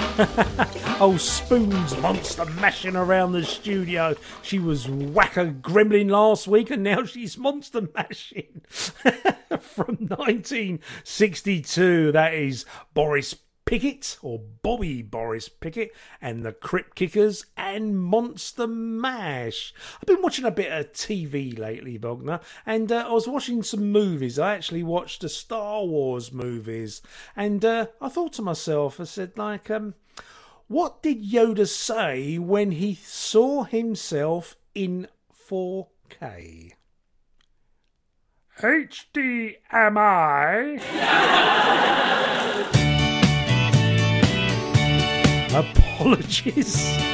Old Spoon's monster mashing around the studio. She was Whacker Gremlin last week and now she's monster mashing. From 1962, that is Boris Pickett, or Bobby Boris Pickett, and the Crypt Kickers and Monster Mash. I've been watching a bit of TV lately, Bogner, and I was watching some movies. I actually watched the Star Wars movies, and I thought to myself, I said, like, what did Yoda say when he saw himself in 4K? HDMI. Apologies.